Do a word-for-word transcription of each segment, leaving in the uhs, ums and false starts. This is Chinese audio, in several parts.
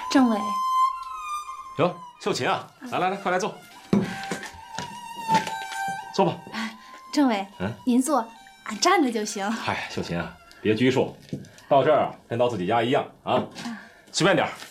政委， 哟，秀琴啊，来来来，快来坐，坐吧。 政委，嗯，您坐，俺站着就行。 嗨，秀琴啊，别拘束，到这儿啊，跟到自己家一样啊，随便点儿。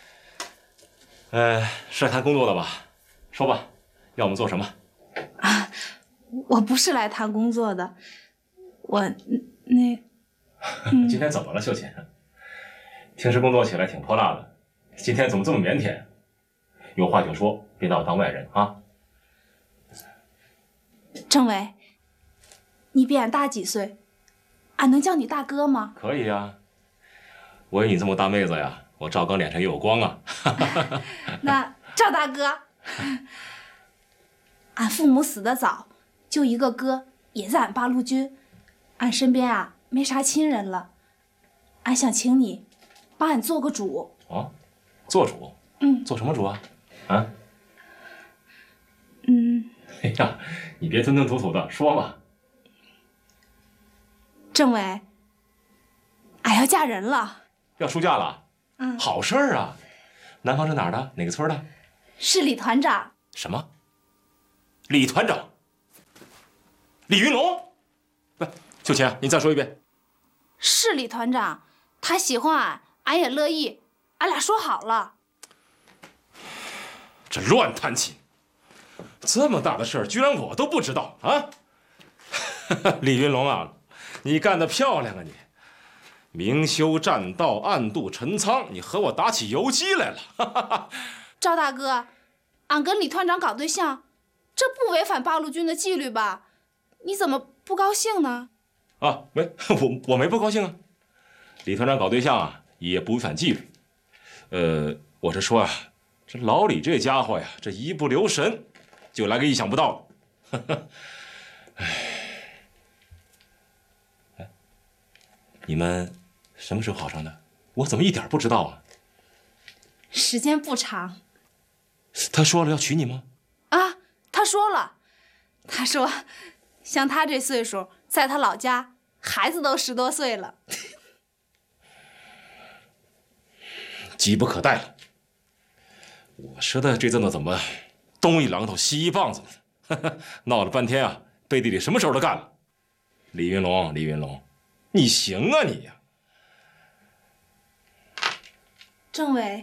呃，是来谈工作的吧？说吧，要我们做什么？ 啊，我不是来谈工作的，我那…… 嗯、今天怎么了，秀琴？平时工作起来挺泼辣的，今天怎么这么腼腆？有话就说，别拿我当外人啊！ 政委，你比俺大几岁，俺能叫你大哥吗？ 可以呀，我有你这么大妹子呀，我赵刚脸上也有光啊！ 那赵大哥，俺父母死得早，就一个哥也在俺八路军，俺身边啊没啥亲人了，俺想请你帮俺做个主。 哦，做主？嗯，做什么主啊？啊？ 嗯。 哎呀，你别吞吞吐吐的，说嘛。 政委，俺要嫁人了。 要出嫁了？嗯，好事儿啊！男方是哪儿的？哪个村的？ 是李团长。 什么？李团长？李云龙？来，秀琴，你再说一遍。 是李团长，他喜欢俺，俺也乐意，俺俩说好了。 这乱弹琴！这么大的事儿，居然我都不知道啊！李云龙啊，你干得漂亮啊你！明修栈道，暗度陈仓，你和我打起游击来了。 赵大哥，俺跟李团长搞对象，这不违反八路军的纪律吧？你怎么不高兴呢？ 啊，没，我我没不高兴啊。李团长搞对象啊，也不违反纪律。呃，我是说啊，这老李这家伙呀，这一不留神就来个意想不到。哎，哎，你们什么时候好上的？我怎么一点不知道啊？ 时间不长。 他说了要娶你吗？ 啊，他说了，他说，像他这岁数，在他老家，孩子都十多岁了。 急不可待了。我说的这阵子怎么东一榔头西一棒子的？闹了半天啊，背地里什么时候都干了。李云龙，李云龙，你行啊你呀！ 政委，